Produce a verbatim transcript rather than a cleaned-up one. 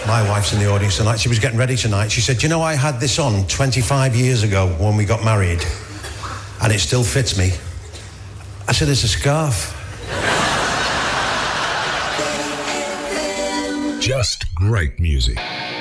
My wife's in the audience tonight. She was getting ready tonight. She said, you know, I had this on twenty-five years ago when we got married, and it still fits me. I said, it's a scarf. Just great music.